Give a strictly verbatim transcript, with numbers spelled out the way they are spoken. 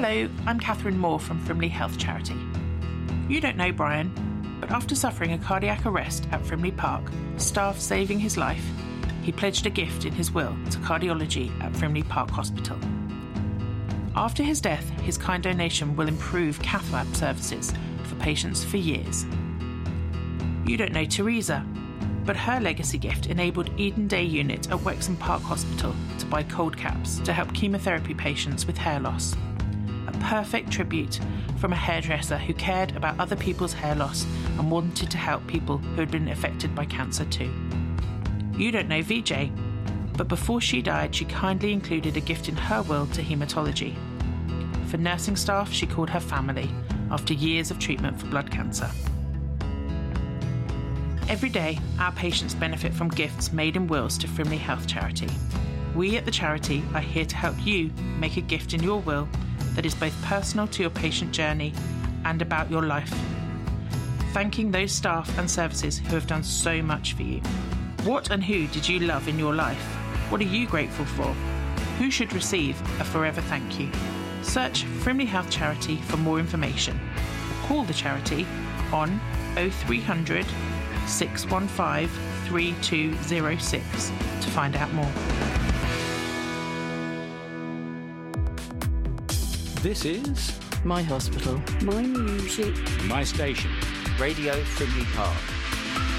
Hello, I'm Catherine Moore from Frimley Health Charity. You don't know Brian, but after suffering a cardiac arrest at Frimley Park, staff saving his life, he pledged a gift in his will to cardiology at Frimley Park Hospital. After his death, his kind donation will improve cath lab services for patients for years. You don't know Teresa, but her legacy gift enabled Eden Day Unit at Wexham Park Hospital to buy cold caps to help chemotherapy patients with hair loss. A perfect tribute from a hairdresser who cared about other people's hair loss and wanted to help people who had been affected by cancer too. You don't know V J, but before she died, she kindly included a gift in her will to haematology. For nursing staff, she called her family after years of treatment for blood cancer. Every day, our patients benefit from gifts made in wills to Frimley Health Charity. We at the charity are here to help you make a gift in your will that is both personal to your patient journey and about your life. Thanking those staff and services who have done so much for you. What and who did you love in your life? What are you grateful for? Who should receive a forever thank you? Search Frimley Health Charity for more information. Or call the charity on oh three hundred, six one five, three two oh six to find out more. This is My hospital. My music. My station. Radio Frimley Park.